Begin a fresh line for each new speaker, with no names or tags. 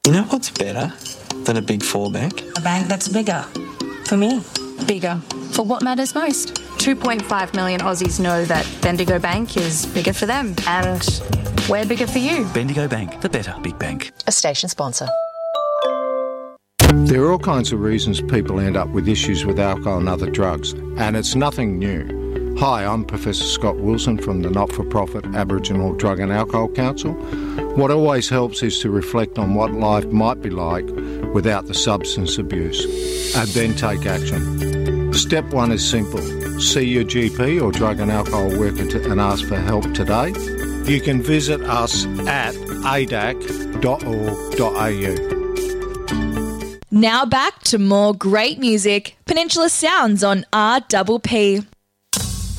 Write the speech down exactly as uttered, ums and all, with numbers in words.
You know what's better than a Big Four bank?
A bank that's bigger. For me.
Bigger. For what matters most. two point five million Aussies know that Bendigo Bank is bigger for them. And we're bigger for you.
Bendigo Bank, the better big bank.
A station sponsor.
There are all kinds of reasons people end up with issues with alcohol and other drugs, and it's nothing new. Hi, I'm Professor Scott Wilson from the not-for-profit Aboriginal Drug and Alcohol Council. What always helps is to reflect on what life might be like without the substance abuse, and then take action. Step one is simple. See your G P or drug and alcohol worker to, and ask for help today. You can visit us at a d a c dot org dot a u.
Now back to more great music. Peninsula Sounds on R P P.